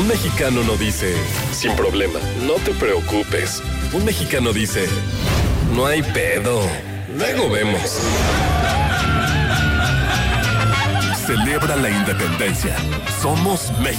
Un mexicano no dice, sin problema, no te preocupes. Un mexicano dice, no hay pedo, luego vemos. Celebra la independencia. Somos México.